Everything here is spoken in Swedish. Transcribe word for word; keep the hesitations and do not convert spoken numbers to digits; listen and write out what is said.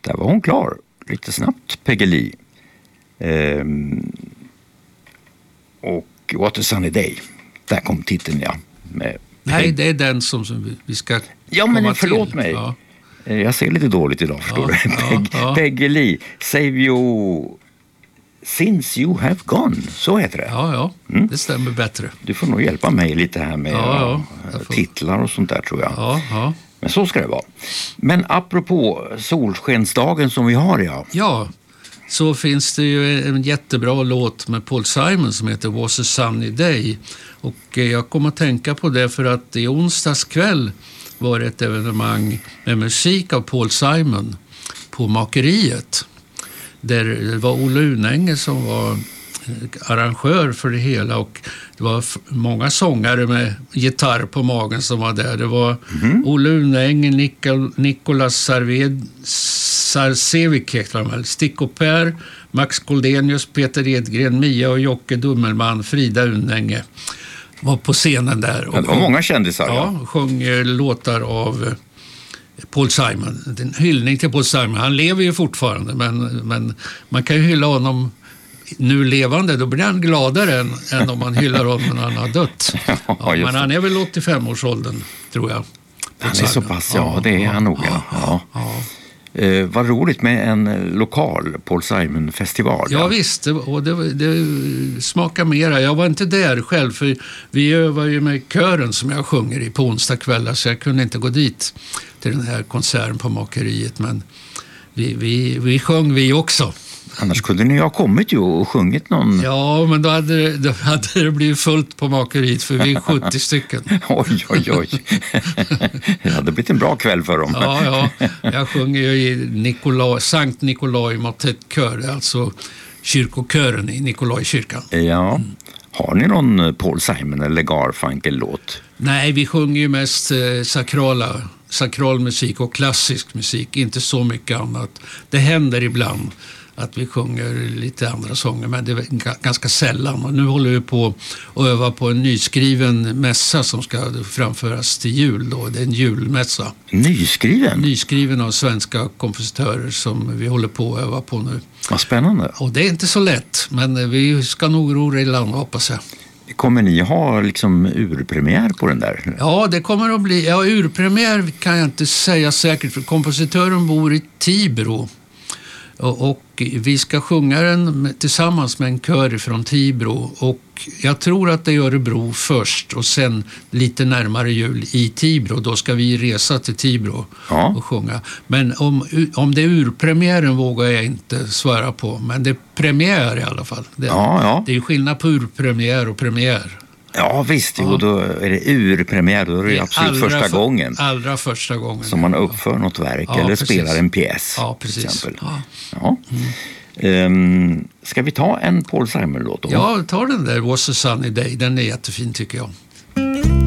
Där var hon klar. Lite snabbt, Peggy Lee. Ehm, och What a Sunny Day. Där kom titeln, ja. Med Nej, det är den som, som vi ska Ja, men förlåt till. mig. Ja. Jag ser lite dåligt idag, förstår ja, du. Peg, ja, ja. Peggy Lee, Save You Since You Have Gone. Så heter det. Ja, ja. Mm. Det stämmer bättre. Du får nog hjälpa mig lite här med ja, ja. Får... titlar och sånt där, tror jag. Ja, ja. Men så ska det vara. Men apropå solskensdagen som vi har, ja. Ja, så finns det ju en jättebra låt med Paul Simon som heter Was a Sunny Day. Och jag kommer att tänka på det för att i onsdags kväll var det ett evenemang med musik av Paul Simon på Makeriet. Där det var Olle Unänge som var arrangör för det hela och det var många sångare med gitarr på magen som var där. Det var mm. Olle Unänge, Nikol, Nikolas Sarved, Sarsevic, Sticko Per, Max Goldenius, Peter Edgren, Mia och Jocke Dummelman, Frida Unänge var på scenen där. Och det var många kändisar. Ja, ja. Sjöng låtar av Paul Simon. En hyllning till Paul Simon. Han lever ju fortfarande, men, men man kan ju hylla honom nu levande. Då blir han gladare än, än om man hyllar honom när han har dött. Ja, men han är väl åttiofem-årsåldern, tror jag. Han är så pass, ja, ja det är han nog. Ja, ja. ja. Eh, vad roligt med en lokal Paul Simon-festival. Ja, ja visst, och det, det smakar mera. Jag var inte där själv, för vi övar ju med kören som jag sjunger i på onsdag kvällar, så jag kunde inte gå dit till den här konserten på Makeriet, men vi, vi, vi sjöng vi också. Annars kunde ni ha kommit ju och sjungit någon... Ja, men då hade det, då hade det blivit fullt på Makeriet, för vi är sjuttio stycken. Oj, oj, oj. Det hade blivit en bra kväll för dem. Ja, ja. Jag sjunger ju i Nikolaj, Sankt Nikolaj Motet-kör, alltså kyrkokören i Nikolajkyrkan. Ja. Mm. Har ni någon Paul Simon eller Garfunkel-låt? Nej, vi sjunger ju mest eh, sakrala, sakral musik och klassisk musik, inte så mycket annat. Det händer ibland att vi sjunger lite andra sånger, men det är ganska sällan. Och nu håller vi på att öva på en nyskriven mässa som ska framföras till jul då. Det är en julmässa. Nyskriven? Nyskriven av svenska kompositörer som vi håller på att öva på nu. Vad spännande. Och det är inte så lätt, men vi ska nog ro i land, hoppas jag. Kommer ni ha liksom urpremiär på den där? Ja, det kommer att bli. Ja, urpremiär kan jag inte säga säkert, för kompositören bor i Tibro. Och, och vi ska sjunga den tillsammans med en kör från Tibro, och jag tror att det är Örebro först och sen lite närmare jul i Tibro. Då ska vi resa till Tibro ja. och sjunga. Men om, om det är urpremiären vågar jag inte svära på, men det är premiär i alla fall. Det, ja, ja. det är skillnad på urpremiär och premiär. Ja visst, ja. Och då är det urpremiär, då är det, det är absolut första för, gången. Allra första gången. Som man uppför något verk ja, eller precis. spelar en pjäs. Ja, precis. Till exempel. Ja. Ja. Mm. Um, ska vi ta en Paul Simon-låt då? Ja, ta den där Was a Sunny Day, den är jättefin tycker jag.